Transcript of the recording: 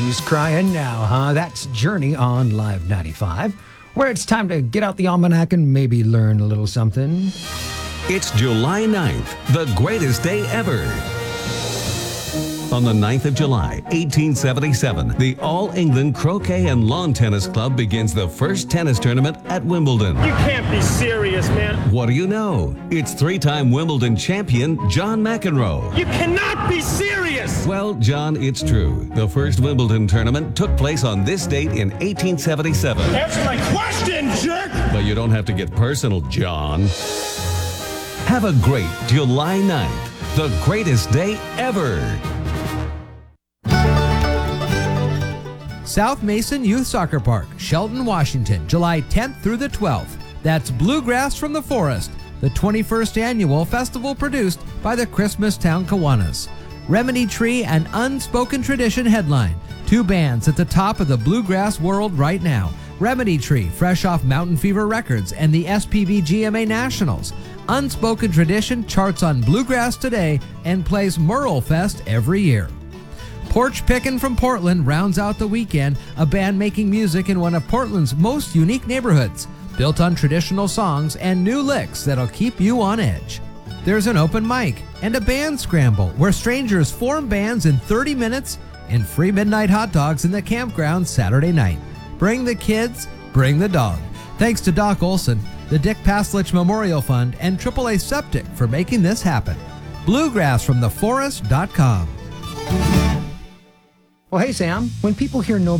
Who's crying now, huh? That's Journey on Live 95, where it's time to get out the almanac and maybe learn a little something. It's July 9th, the greatest day ever. On the 9th of July, 1877, the All England Croquet and Lawn Tennis Club begins the first tennis tournament at Wimbledon. You can't be serious, man. What do you know? It's three-time Wimbledon champion John McEnroe. You cannot be serious! Well, John, it's true. The first Wimbledon tournament took place on this date in 1877. Answer my question, jerk! But you don't have to get personal, John. Have a great July 9th, the greatest day ever. South Mason Youth Soccer Park, Shelton, Washington, July 10th through the 12th. That's Bluegrass from the Forest, the 21st annual festival produced by the Christmastown Kiwanis. Remedy Tree and Unspoken Tradition headline. Two bands at the top of the bluegrass world right now. Remedy Tree, fresh off Mountain Fever Records and the SPB GMA Nationals. Unspoken Tradition charts on Bluegrass Today and plays Merle Fest every year. Porch Pickin' from Portland rounds out the weekend, a band making music in one of Portland's most unique neighborhoods, built on traditional songs and new licks that'll keep you on edge. There's an open mic and a band scramble where strangers form bands in 30 minutes and free midnight hot dogs in the campground Saturday night. Bring the kids, bring the dog. Thanks to Doc Olson, the Dick Paslich Memorial Fund, and AAA Septic for making this happen. Bluegrassfromtheforest.com. Well, hey, Sam, when people hear no